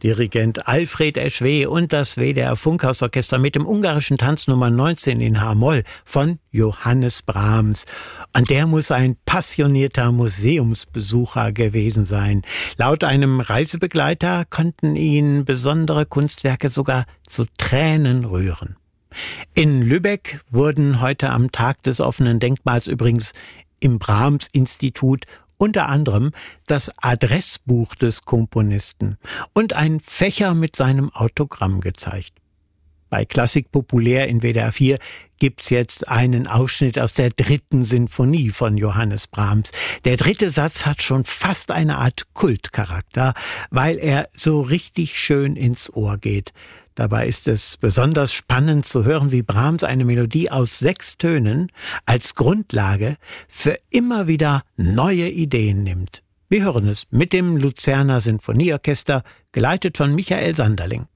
Dirigent Alfred Eschweh und das WDR Funkhausorchester mit dem ungarischen Tanz Nummer 19 in H-Moll von Johannes Brahms. Und der muss ein passionierter Museumsbesucher gewesen sein. Laut einem Reisebegleiter konnten ihn besondere Kunstwerke sogar zu Tränen rühren. In Lübeck wurden heute am Tag des offenen Denkmals übrigens im Brahms-Institut unter anderem das Adressbuch des Komponisten und ein Fächer mit seinem Autogramm gezeigt. Bei Klassik Populär in WDR 4 gibt's jetzt einen Ausschnitt aus der 3. Sinfonie von Johannes Brahms. Der 3. Satz hat schon fast eine Art Kultcharakter, weil er so richtig schön ins Ohr geht. Dabei ist es besonders spannend zu hören, wie Brahms eine Melodie aus 6 Tönen als Grundlage für immer wieder neue Ideen nimmt. Wir hören es mit dem Luzerner Sinfonieorchester, geleitet von Michael Sanderling.